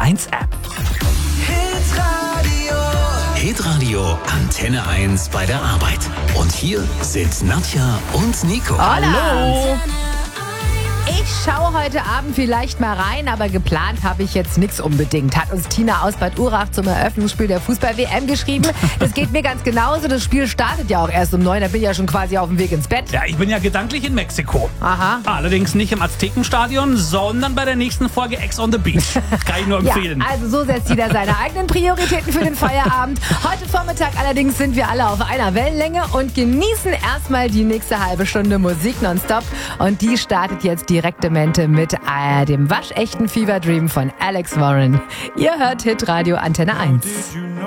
1 App. Hitradio Antenne 1 bei der Arbeit. Und hier sind Nadja und Nico. Hallo! Ich schaue heute Abend vielleicht mal rein, aber geplant habe ich jetzt nichts unbedingt. Hat uns Tina aus Bad Urach zum Eröffnungsspiel der Fußball-WM geschrieben. Das geht mir ganz genauso. Das Spiel startet ja auch erst um 9. Da bin ich ja schon quasi auf dem Weg ins Bett. Ja, ich bin ja gedanklich in Mexiko. Aha. Allerdings nicht im Aztekenstadion, sondern bei der nächsten Folge Ex on the Beach. Kann ich nur empfehlen. Ja, also so setzt jeder seine eigenen Prioritäten für den Feierabend. Heute Vormittag allerdings sind wir alle auf einer Wellenlänge und genießen erstmal die nächste halbe Stunde Musik nonstop. Und die startet jetzt direkt im Mente mit dem waschechten Fever Dream von Alex Warren. Ihr hört Hitradio Antenne 1.